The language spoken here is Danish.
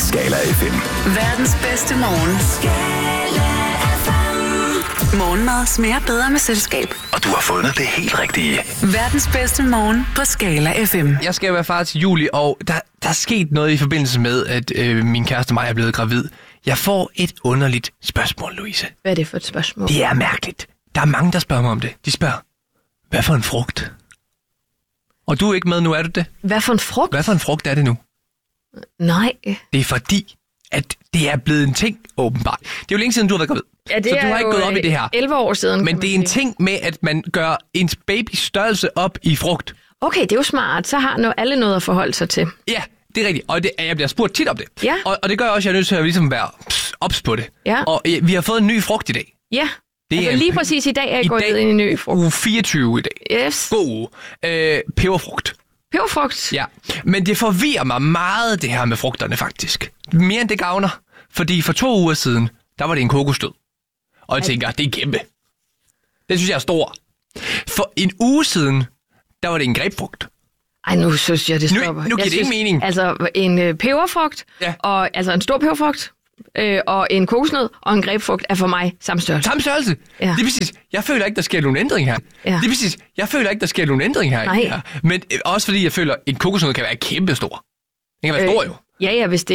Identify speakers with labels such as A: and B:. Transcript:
A: Skala FM.
B: Verdens bedste morgen. Morgenmad smager bedre med selskab.
A: Og du har fundet det helt rigtige.
B: Verdens bedste morgen på Skala FM.
C: Jeg skal være far til juli, og der er sket noget i forbindelse med, at min kæreste og mig er blevet gravid. Jeg får et underligt spørgsmål, Louise.
D: Hvad er det for et spørgsmål?
C: Det er mærkeligt. Der er mange, der spørger mig om det. De spørger, hvad for en frugt? Og du er ikke med nu, er du det?
D: Hvad for en frugt?
C: Hvad for en frugt er det nu?
D: Nej.
C: Det er fordi, at det er blevet en ting, åbenbart. Det er jo længe siden, du har været gravid.
D: Ja, det
C: så du
D: er
C: har ikke
D: jo
C: gået op i det her.
D: 11 år siden.
C: Men det er en ting med, at man gør ens babys størrelse op i frugt.
D: Okay, det er jo smart. Så har alle noget at forholde sig til.
C: Ja, det er rigtigt. Og jeg bliver spurgt tit om det.
D: Ja.
C: Og det gør også, at jeg er nødt til at ligesom være ops på det.
D: Ja.
C: Og vi har fået en ny frugt i dag.
D: Ja.
C: Det
D: Altså
C: er
D: lige præcis i dag er jeg gået ind i en ny frugt.
C: Uge 24 i dag.
D: Yes.
C: God uge. Peberfrugt.
D: Peberfrugt?
C: Ja. Men det forvirrer mig meget, det her med frugterne faktisk. Mere end det gavner. Fordi for 2 uger siden, der var det en kokosnød. Og jeg tænker, det er kæmpe. Det synes jeg er stor. For en uge siden, der var det en grapefrugt.
D: Ej, nu synes jeg, det stopper.
C: Nu giver det ikke mening.
D: Altså en peberfrugt,
C: Ja.
D: og altså en stor peberfrugt, og en kokosnød og en grapefrugt er for mig samme størrelse.
C: Samme størrelse.
D: Ja.
C: Det er præcis. Jeg føler ikke, der sker nogen ændring her.
D: Ja.
C: Det er præcis. Jeg føler ikke, der sker nogen ændring her.
D: Nej.
C: Men også fordi jeg føler, at en kokosnød kan være kæmpestor. Den kan være stor jo.
D: Ja, hvis det